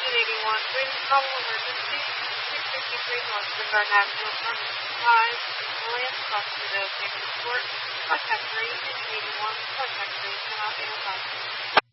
1981, Greetings, call emergency, 653 North Vanguard Avenue, apartment 5, Williams, Crossville, David Court, contact 3, 1981, contact 3, cannot be identified.